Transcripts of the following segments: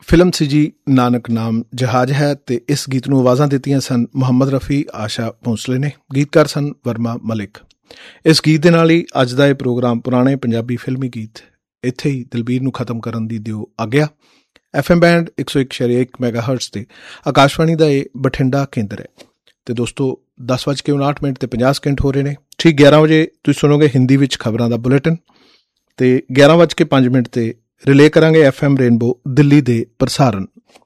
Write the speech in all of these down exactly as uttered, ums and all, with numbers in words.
Film ਸੀ ਜੀ ਨਾਨਕ ਨਾਮ ਜਹਾਜ਼ ਹੈ ਤੇ ਇਸ ਗੀਤ ਨੂੰ ਆਵਾਜ਼ਾਂ ਦਿੱਤੀਆਂ ਸਨ ਮੁਹੰਮਦ ਰਫੀ, ਆਸ਼ਾ ਭੋਂਸਲੇ ਨੇ। ਗੀਤਕਾਰ ਸਨ ਵਰਮਾ ਮਲਿਕ। ਇਸ ਗੀਤ ਦੇ ਨਾਲ ਹੀ ਅੱਜ ਦਾ ਇਹ ਪ੍ਰੋਗਰਾਮ ਪੁਰਾਣੇ ਪੰਜਾਬੀ ਫਿਲਮੀ ਗੀਤ ਇੱਥੇ ਹੀ ਦਲਬੀਰ ਨੂੰ ਖਤਮ ਕਰਨ ਦੀ ਦਿਓ ਆਗਿਆ। ਐਫ ਐਮ ਬੈਂਡ ਇੱਕ ਸੌ ਇੱਕ ਸ਼ਰੀਆ ਇੱਕ ਮੈਗਾ ਹਰਟਸ ਤੇ ਆਕਾਸ਼ਵਾਣੀ ਦਾ ਇਹ ਬਠਿੰਡਾ ਕੇਂਦਰ ਹੈ। ਤੇ ਦੋਸਤੋ ਦਸ ਵੱਜ ਕੇ ਉਨਾਹਠ ਮਿੰਟ ਤੇ ਪੰਜਾਹ ਸਕਿੰਟ ਹੋ ਰਹੇ ਨੇ। ਠੀਕ ਗਿਆਰਾਂ ਵਜੇ ਤੁਸੀਂ ਸੁਣੋਗੇ ਹਿੰਦੀ ਵਿੱਚ ਖਬਰਾਂ ਦਾ ਬੁਲੇਟਿਨ ਤੇ ਗਿਆਰਾਂ ਵੱਜ ਕੇ ਪੰਜ ਮਿੰਟ ਤੇ ਰਿਲੇ ਕਰਾਂਗੇ ਐਫ ਐਮ ਰੇਨਬੋ ਦਿੱਲੀ ਦੇ ਪ੍ਰਸਾਰਣ।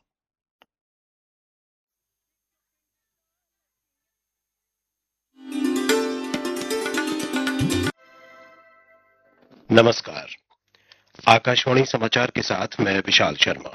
नमस्कार, आकाशवाणी समाचार के साथ मैं विशाल शर्मा।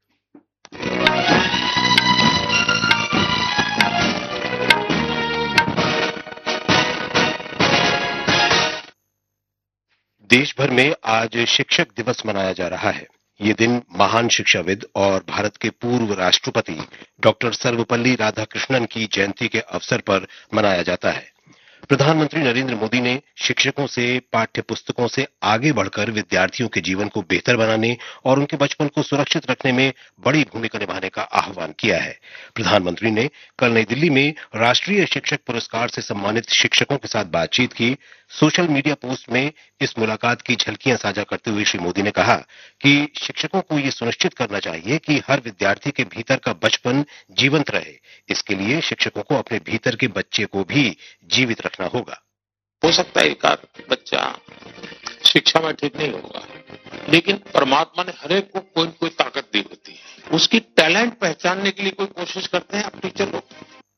देश भर में आज शिक्षक दिवस मनाया जा रहा है। ये दिन महान शिक्षाविद और भारत के पूर्व राष्ट्रपति डॉक्टर सर्वपल्ली राधाकृष्णन की जयंती के अवसर पर मनाया जाता है। प्रधानमंत्री नरेंद्र मोदी ने शिक्षकों से पाठ्य पुस्तकों से आगे बढ़कर विद्यार्थियों के जीवन को बेहतर बनाने और उनके बचपन को सुरक्षित रखने में बड़ी भूमिका निभाने का आह्वान किया है। प्रधानमंत्री ने कल नई दिल्ली में राष्ट्रीय शिक्षक पुरस्कार से सम्मानित शिक्षकों के साथ बातचीत की। सोशल मीडिया पोस्ट में इस मुलाकात की झलकियां साझा करते हुए श्री मोदी ने कहा कि शिक्षकों को ये सुनिश्चित करना चाहिए कि हर विद्यार्थी के भीतर का बचपन जीवंत रहे। इसके लिए शिक्षकों को अपने भीतर के बच्चे को भी जीवित रखना होगा। हो सकता है एक आध बच्चा शिक्षा में ठीक नहीं होगा, लेकिन परमात्मा ने हर एक को कोई न कोई ताकत दी होती है। उसकी टैलेंट पहचानने के लिए कोई कोशिश करते हैं आप टीचर लोग।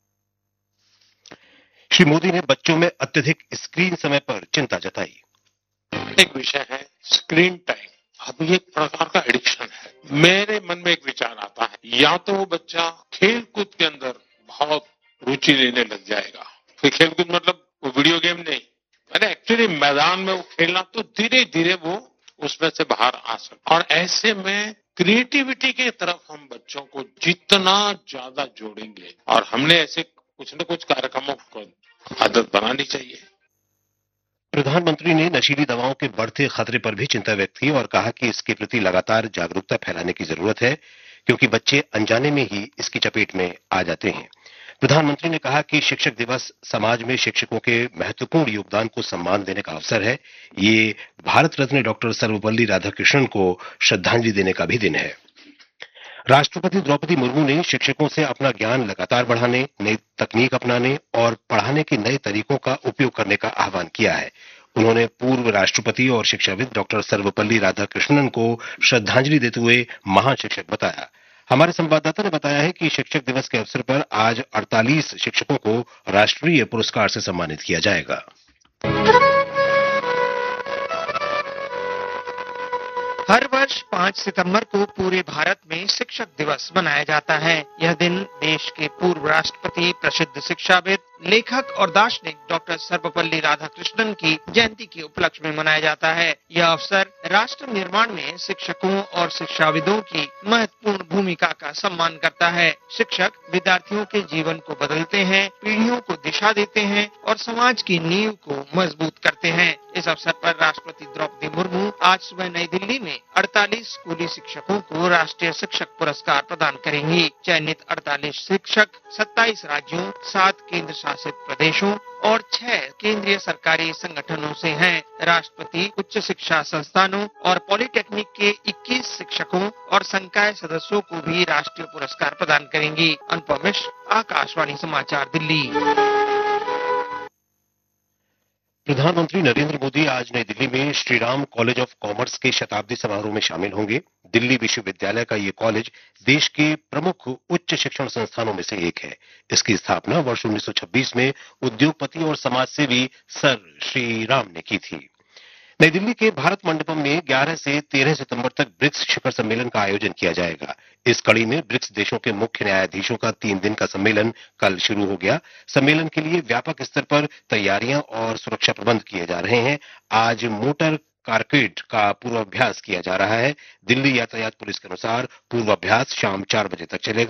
श्री मोदी ने बच्चों में अत्यधिक स्क्रीन समय पर चिंता जताई। एक विषय है स्क्रीन टाइम। अब ये एक प्रकार का एडिक्शन है। मेरे मन में एक विचार आता है, या तो वो बच्चा खेल कूद के अंदर बहुत रुचि लेने लग जाएगा। फिर खेल कूद मतलब वो वीडियो गेम नहीं, अरे एक्चुअली मैदान में वो खेलना, तो धीरे धीरे वो उसमें से बाहर आ सकता। और ऐसे में क्रिएटिविटी की तरफ हम बच्चों को जितना ज्यादा जोड़ेंगे, और हमने ऐसे कुछ न कुछ कार्यक्रमों को आदत बनानी चाहिए। प्रधानमंत्री ने नशीली दवाओं के बढ़ते खतरे पर भी चिंता व्यक्त की और कहा कि इसके प्रति लगातार जागरूकता फैलाने की जरूरत है, क्योंकि बच्चे अनजाने में ही इसकी चपेट में आ जाते हैं। प्रधानमंत्री ने कहा कि शिक्षक दिवस समाज में शिक्षकों के महत्वपूर्ण योगदान को सम्मान देने का अवसर है। ये भारत रत्न डॉक्टर सर्वपल्ली राधाकृष्णन को श्रद्धांजलि देने का भी दिन है। राष्ट्रपति द्रौपदी मुर्मू ने शिक्षकों से अपना ज्ञान लगातार बढ़ाने, नई तकनीक अपनाने और पढ़ाने के नए तरीकों का उपयोग करने का आह्वान किया है। उन्होंने पूर्व राष्ट्रपति और शिक्षाविद डॉक्टर सर्वपल्ली राधाकृष्णन को श्रद्धांजलि देते हुए महान शिक्षक बताया। हमारे संवाददाता ने बताया है कि शिक्षक दिवस के अवसर पर आज अड़तालीस शिक्षकों को राष्ट्रीय पुरस्कार से सम्मानित किया जाएगा। हर वर्ष पाँच सितंबर को पूरे भारत में शिक्षक दिवस मनाया जाता है। यह दिन देश के पूर्व राष्ट्रपति, प्रसिद्ध शिक्षाविद, लेखक और दार्शनिक डॉक्टर सर्वपल्ली राधाकृष्णन की जयंती के उपलक्ष्य में मनाया जाता है। यह अवसर राष्ट्र निर्माण में शिक्षकों और शिक्षाविदों की महत्वपूर्ण भूमिका का सम्मान करता है। शिक्षक विद्यार्थियों के जीवन को बदलते हैं, पीढ़ियों को दिशा देते हैं और समाज की नींव को मजबूत करते हैं। इस अवसर पर राष्ट्रपति द्रौपदी मुर्मू आज सुबह नई दिल्ली में अड़तालीस स्कूली शिक्षकों को राष्ट्रीय शिक्षक पुरस्कार प्रदान करेंगी। चयनित अड़तालीस शिक्षक सत्ताईस राज्यों, सात केंद्र शासित प्रदेशों और छह केंद्रीय सरकारी संगठनों से हैं। राष्ट्रपति उच्च शिक्षा संस्थानों और पॉलिटेक्निक के इक्कीस शिक्षकों और संकाय सदस्यों को भी राष्ट्रीय पुरस्कार प्रदान करेंगी। अनुपम मिश्र, आकाशवाणी समाचार, दिल्ली। प्रधानमंत्री नरेंद्र मोदी आज नई दिल्ली में श्रीराम कॉलेज ऑफ कॉमर्स के शताब्दी समारोह में शामिल होंगे। दिल्ली विश्वविद्यालय का ये कॉलेज देश के प्रमुख उच्च शिक्षण संस्थानों में से एक है। इसकी स्थापना वर्ष उन्नीस सौ छब्बीस में उद्योगपति और समाजसेवी सर श्री राम ने की थी। नई दिल्ली के भारत मंडपम में ग्यारह से तेरह सितंबर तक ब्रिक्स शिखर सम्मेलन का आयोजन किया जाएगा। इस कड़ी में ब्रिक्स देशों के मुख्य न्यायाधीशों का तीन दिन का सम्मेलन कल शुरू हो गया। सम्मेलन के लिए व्यापक स्तर पर तैयारियां और सुरक्षा प्रबंध किए जा रहे हैं। आज मोटर कारकेड का पूर्वाभ्यास किया जा रहा है। दिल्ली यातायात पुलिस के अनुसार पूर्वाभ्यास शाम चार बजे तक चलेगा।